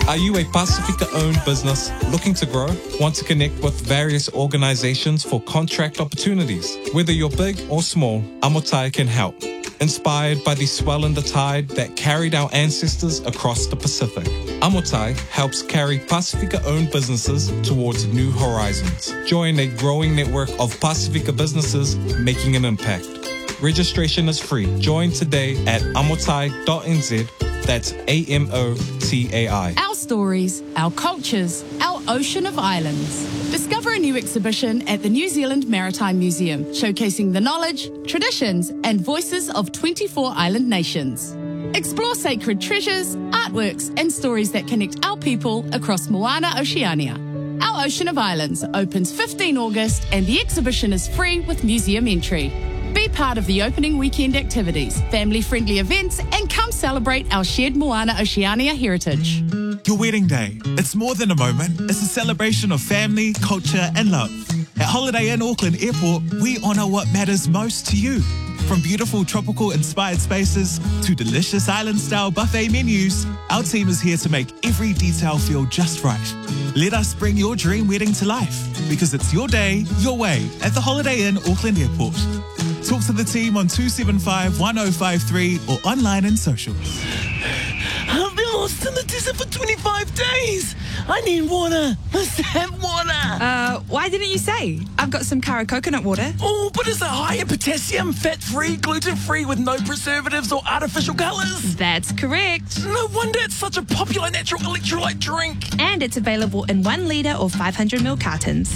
Are you a Pacifica-owned business looking to grow? Want to connect with various organizations for contract opportunities? Whether you're big or small, Amotai can help. Inspired by the swell in the tide that carried our ancestors across the Pacific, Amotai helps carry Pacifica-owned businesses towards new horizons. Join a growing network of Pacifica businesses making an impact. Registration is free. Join today at amotai.nz. That's AMOTAI. Our stories, our cultures, our ocean of islands. Discover a new exhibition at the New Zealand Maritime Museum, showcasing the knowledge, traditions, and voices of 24 island nations. Explore sacred treasures, artworks, and stories that connect our people across Moana Oceania. Our Ocean of Islands opens 15 August, and the exhibition is free with museum entry. Be part of the opening weekend activities, family-friendly events, and come celebrate our shared Moana Oceania heritage. Your wedding day. It's more than a moment. It's a celebration of family, culture, and love. At Holiday Inn Auckland Airport, we honour what matters most to you. From beautiful tropical-inspired spaces to delicious island-style buffet menus, our team is here to make every detail feel just right. Let us bring your dream wedding to life, because it's your day, your way, at the Holiday Inn Auckland Airport. Talk to the team on 275 1053 or online and socials. I've been lost in the desert for 25 days. I need water. Let's have water. Why didn't you say? I've got some Kara coconut water. Oh, but is it high in potassium, fat-free, gluten-free, with no preservatives or artificial colours? That's correct. No wonder it's such a popular natural electrolyte drink. And it's available in 1 litre or 500ml cartons.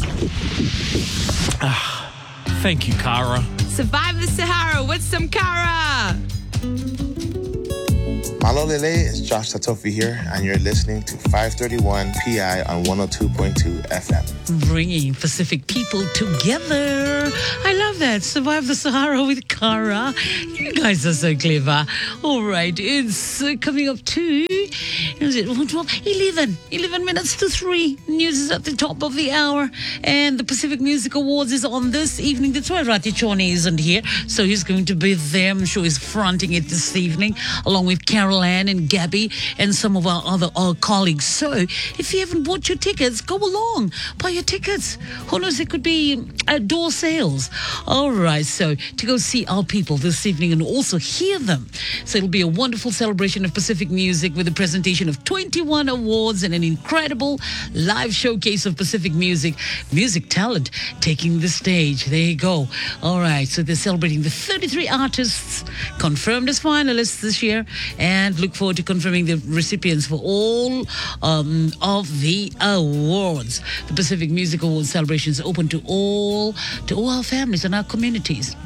Thank you, Kara. Survive the Sahara with some Kara. Malo Lele, it's Josh Satofi here, and you're listening to 531 PI on 102.2 FM. Bringing Pacific people together. I love that. Survive the Sahara with Kara. You guys are so clever. All right, it's coming up to, is it 11 minutes to 3. News is at the top of the hour, and the Pacific Music Awards is on this evening. That's why Rati Choni isn't here, so he's going to be there. I'm sure he's fronting it this evening, along with Carol Ann and Gabby and some of our other colleagues. So if you haven't bought your tickets, go along, buy your tickets. Who knows, it could be door sales. All right, so to go see our people this evening and also hear them. So it'll be a wonderful celebration of Pacific music with a presentation of 21 awards and an incredible live showcase of Pacific music talent taking the stage. There you go. All right, so they're celebrating the 33 artists confirmed as finalists this year, and look forward to confirming the recipients for all of the awards. The Pacific Music Awards celebration is open to all our families and our communities.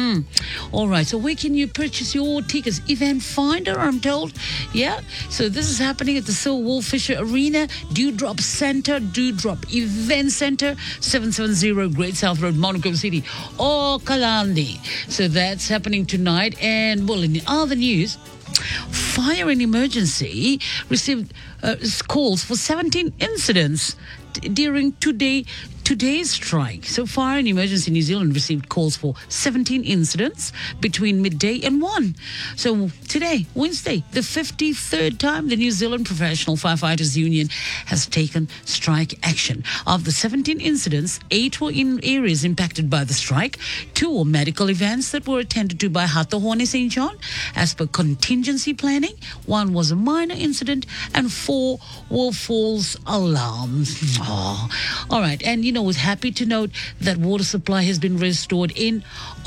All right, so where can you purchase your tickets? Event Finder, I'm told. Yeah, so this is happening at the Sir Wolf Fisher Arena, Dewdrop Center, Dewdrop Event Center, 770 Great South Road, Monaco City, Kalandi. So that's happening tonight. And well, in other news, Fire and Emergency received calls for 17 incidents during today's strike. So Fire and Emergency New Zealand received calls for 17 incidents between midday and 1. So today, Wednesday, the 53rd time the New Zealand Professional Firefighters Union has taken strike action. Of the 17 incidents, 8 were in areas impacted by the strike, 2 were medical events that were attended to by Hatahone St. John as per contingency planning, 1 was a minor incident, and 4 were false alarms. All right, and was happy to note that water supply has been restored in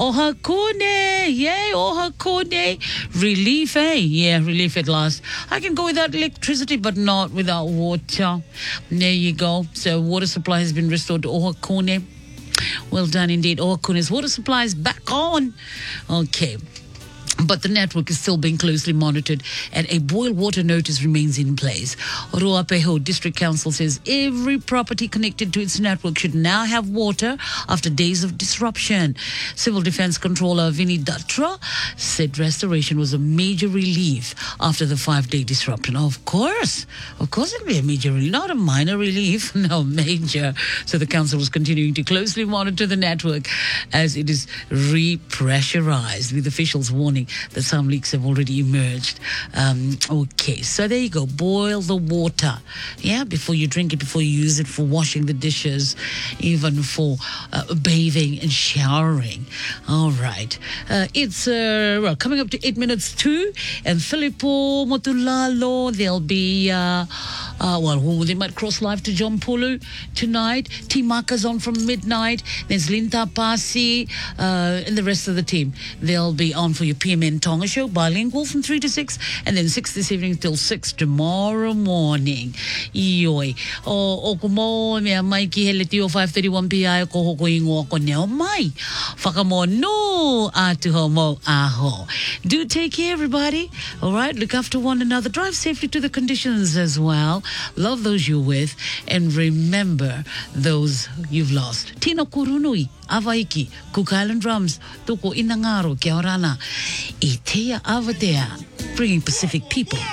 Ohakune. Yay, Ohakune. Relief, eh? Yeah, relief at last. I can go without electricity, but not without water. There you go. So water supply has been restored to Ohakune. Well done indeed. Ohakune's water supply is back on. Okay. But the network is still being closely monitored and a boil water notice remains in place. Ruapeho District Council says every property connected to its network should now have water after days of disruption. Civil Defence Controller Vinny Datra said restoration was a major relief after the 5-day disruption. Of course it'll be a major relief, not a minor relief, no, major. So the council was continuing to closely monitor the network as it is repressurized, with officials warning that some leaks have already emerged. Okay, so there you go. Boil the water, before you drink it, before you use it for washing the dishes, even for bathing and showering. All right. It's coming up to 8 minutes to, and Filippo Motulalo, they'll be, they might cross live to John Pulu tonight. Timaka's on from midnight. There's Linta Pasi and the rest of the team. They'll be on for your PMN Tonga show, bilingual from 3 to 6, and then 6 this evening till 6 tomorrow morning. Ioi. O kumo mea mai ki hele tio 531 PI ko hoko ingo ko neo mai. Whakamo no atu homo aho. Do take care, everybody. All right, look after one another. Drive safely to the conditions as well. Love those you're with, and remember those you've lost. Tino Kurunui, Avaiki, Cook Island Drums, Toko Inangaro, Kia orana, I Tea Avatea, bringing Pacific people